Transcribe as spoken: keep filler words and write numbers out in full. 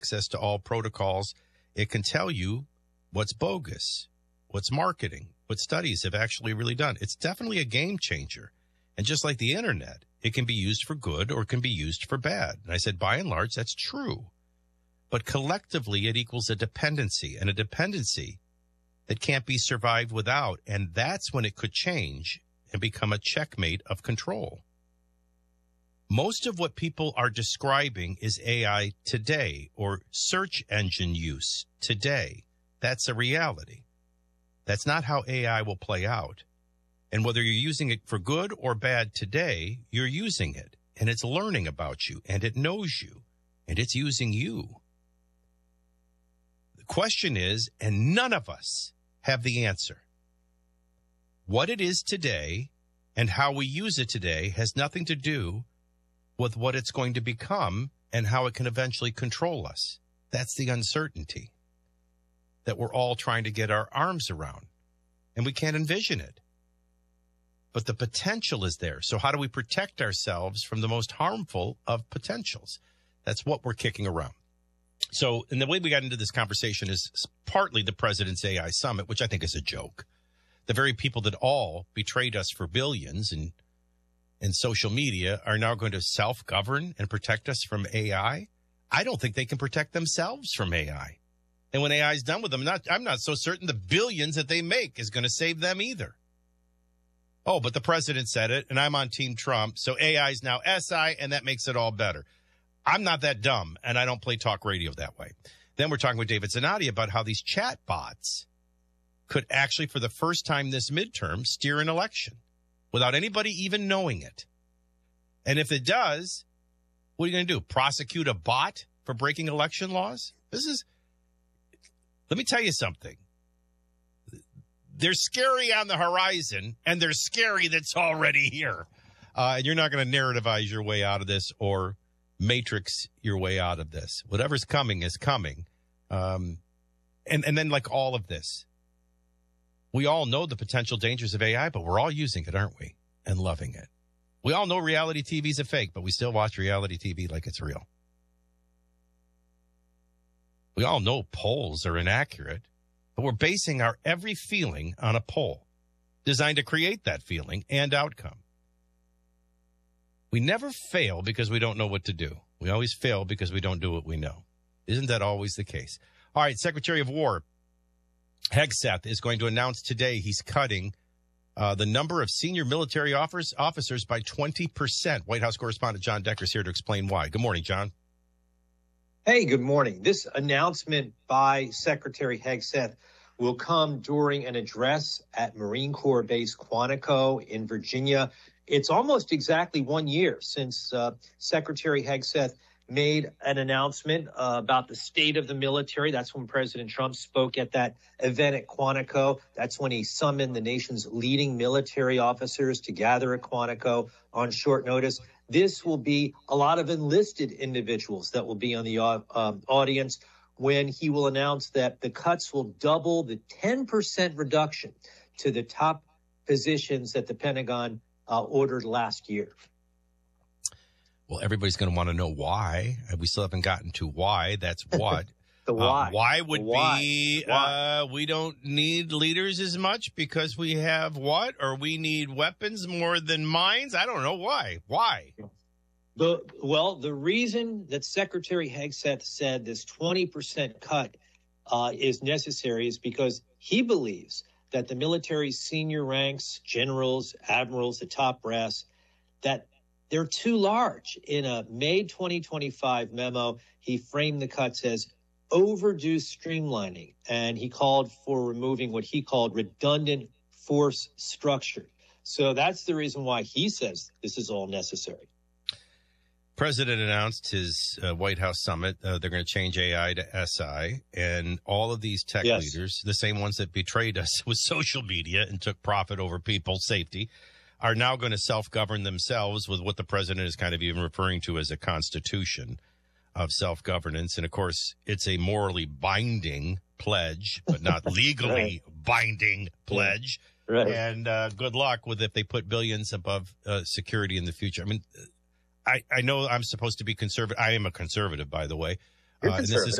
access to all protocols, it can tell you what's bogus, what's marketing, what studies have actually really done. It's definitely a game changer. And just like the internet, it can be used for good or it can be used for bad. And I said, by and large, that's true. But collectively, it equals a dependency, and a dependency that can't be survived without. And that's when it could change and become a checkmate of control. Most of what people are describing is A I today, or search engine use today. That's a reality. That's not how A I will play out. And whether you're using it for good or bad today, you're using it, and it's learning about you, and it knows you, and it's using you. The question is, and none of us have the answer, what it is today and how we use it today has nothing to do with what it's going to become and how it can eventually control us. That's the uncertainty that we're all trying to get our arms around, and we can't envision it. But the potential is there. So how do we protect ourselves from the most harmful of potentials? That's what we're kicking around. So, and the way we got into this conversation is partly the president's A I summit, which I think is a joke. The very people that all betrayed us for billions and and social media are now going to self-govern and protect us from A I. I don't think they can protect themselves from A I. And when A I is done with them, not, I'm not so certain the billions that they make is going to save them either. Oh, but the president said it, and I'm on Team Trump, so A I is now S I, and that makes it all better. I'm not that dumb, and I don't play talk radio that way. Then we're talking with David Zanotti about how these chat bots could actually, for the first time this midterm, steer an election without anybody even knowing it. And if it does, what are you going to do? Prosecute a bot for breaking election laws? This is, let me tell you something. They're scary on the horizon, and they're scary that's already here. Uh, and you're not going to narrativize your way out of this or matrix your way out of this. Whatever's coming is coming. Um, and, and then like all of this, we all know the potential dangers of A I, but we're all using it, aren't we? And loving it. We all know reality T V is a fake, but we still watch reality T V like it's real. We all know polls are inaccurate, but we're basing our every feeling on a poll designed to create that feeling and outcome. We never fail because we don't know what to do. We always fail because we don't do what we know. Isn't that always the case? All right, Secretary of War Hegseth is going to announce today he's cutting uh, the number of senior military officers, officers by twenty percent. White House correspondent John Decker is here to explain why. Good morning, John. Hey, good morning. This announcement by Secretary Hegseth will come during an address at Marine Corps Base Quantico in Virginia. It's almost exactly one year since uh, Secretary Hegseth made an announcement uh, about the state of the military. That's when President Trump spoke at that event at Quantico. That's when he summoned the nation's leading military officers to gather at Quantico on short notice. This will be a lot of enlisted individuals that will be on the uh, um, audience when he will announce that the cuts will double the ten percent reduction to the top positions that the Pentagon uh, ordered last year. Well, everybody's going to want to know why. We still haven't gotten to why. That's what. The why. Uh, why would why? be why? Uh, we don't need leaders as much because we have what? Or we need weapons more than minds? I don't know. Why? Why? The, well, the reason that Secretary Hegseth said this twenty percent cut uh, is necessary is because he believes that the military's senior ranks, generals, admirals, the top brass, that they're too large. In a May twenty twenty-five memo, he framed the cuts as overdue streamlining, and he called for removing what he called redundant force structure. So that's the reason why he says this is all necessary. President announced his uh, White House summit. Uh, they're going to change A I to S I, and all of these tech yes. leaders, the same ones that betrayed us with social media and took profit over people's safety, are now going to self-govern themselves with what the president is kind of even referring to as a constitution of self-governance. And, of course, it's a morally binding pledge, but not legally right. binding pledge. Right. And uh, good luck with if they put billions above uh, security in the future. I mean, I, I know I'm supposed to be conservative. I am a conservative, by the way. You're uh, and this is conservative.